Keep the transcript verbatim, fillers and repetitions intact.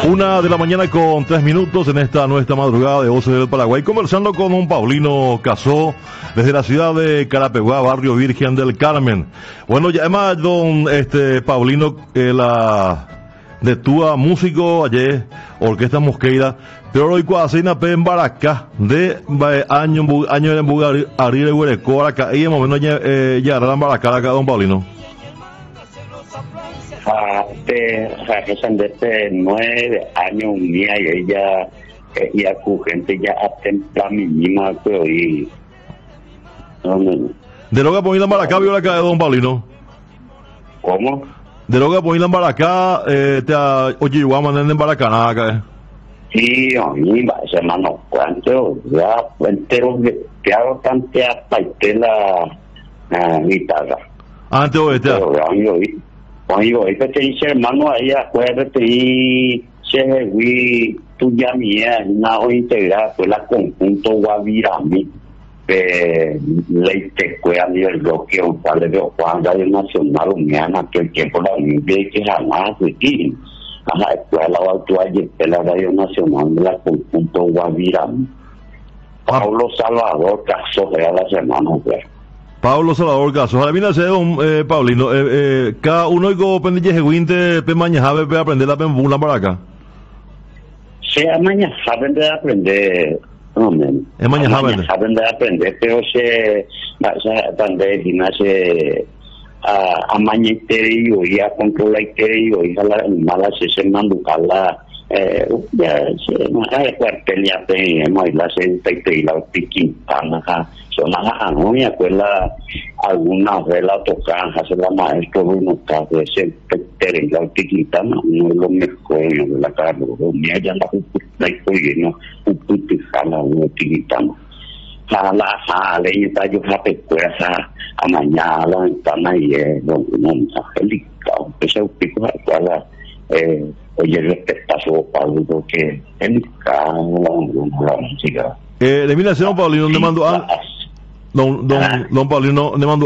Una de la mañana con tres minutos en esta nuestra madrugada de Voces del Paraguay, conversando con don Paulino Casó desde la ciudad de Carapeguá, barrio Virgen del Carmen. Bueno, ya además don este Paulino, eh, la de Túa, músico ayer, Orquesta Mosqueira, pero hoy cuasina pe en Baracá, de año año en Bugari, Ariel Huereco, acá, y en momento ya harán Baracá acá don Paulino. Hace, hace desde nueve años mía y ella y a su gente ya atempla mínima que hoy de lo que ponen en Baracá vio la calle de don Paulino. ¿Cómo? De lo que ponen en Baracá eh, te oye igual mandan en Baracá nada acá. Sí, oye, hermano, cuánto ya entero que hago tante aparte la guitarra. Antes o este. Oye, ahorita te dice hermano ahí acuérdate y se vi tu ya mía una o integrada fue la conjunto Guavirami eh leite fue a nivel bloque un par de Juan Radio Nacional Uniana que el tiempo la vive que jamás aquí ajá escuela la actual de la Radio Nacional de la conjunto Guavirami. Pablo Salvador Casó era la semana pues. Pablo Salvador Caso, ahora viene a ser don eh, Paulino, eh, eh, cada uno y como pendille jeguinte, pe mañajabe, pe aprender la pembula para acá. Se mañajabe de aprender, hombre. Es mañajabe. Mañajabe de aprender, pero se, se, también gimnasia, a, a mañeterio y a controlar terio y a la mala se se manducala, eh, ya se, más de cuartel ya tenemos y la gente y la piquintana, son más no me acuerdo algunas de la tocan hacer la maestro uno cabe ese y la tiquitana no es lo mejor de la cara mía ya la la estoy no un puticana un tiquitana la la le está yo hape pues a mañana están ahí no no angelica ese pico para eh oye respecto a su Pablo que el carro la música eh de mira señor Paulino le mando a don don don Paulino le mando